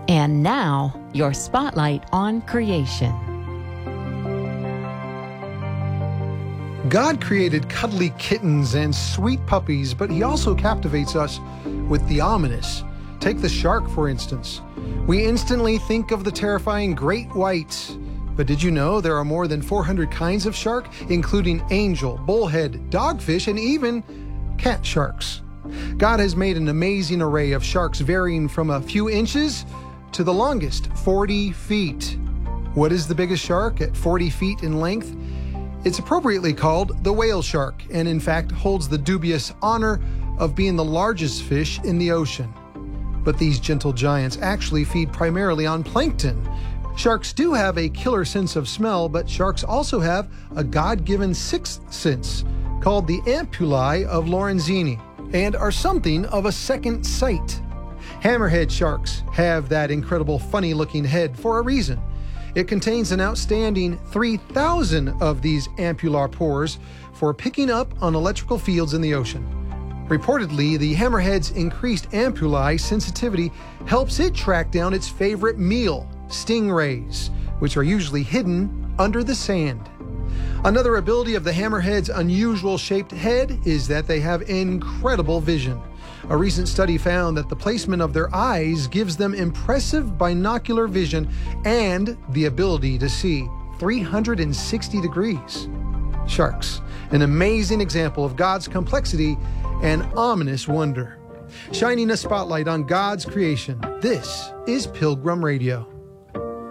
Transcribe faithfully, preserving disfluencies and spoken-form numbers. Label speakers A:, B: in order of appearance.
A: And now, your spotlight on creation.
B: God created cuddly kittens and sweet puppies, but he also captivates us with the ominous. Take the shark, for instance. We instantly think of the terrifying great white. But did you know there are more than four hundred kinds of shark, including angel, bullhead, dogfish, and even cat sharks? God has made an amazing array of sharks varying from a few inches to the longest, forty feet. What is the biggest shark at forty feet in length? It's appropriately called the whale shark, and in fact holds the dubious honor of being the largest fish in the ocean. But these gentle giants actually feed primarily on plankton. Sharks do have a killer sense of smell, but sharks also have a God-given sixth sense called the ampullae of Lorenzini, and are something of a second sight. Hammerhead sharks have that incredible funny-looking head for a reason. It contains an outstanding three thousand of these ampullar pores for picking up on electrical fields in the ocean. Reportedly, the hammerhead's increased ampullae sensitivity helps it track down its favorite meal, stingrays, which are usually hidden under the sand. Another ability of the hammerhead's unusual shaped head is that they have incredible vision. A recent study found that the placement of their eyes gives them impressive binocular vision and the ability to see three hundred sixty degrees. Sharks, an amazing example of God's complexity and ominous wonder. Shining a spotlight on God's creation, this is Pilgrim Radio.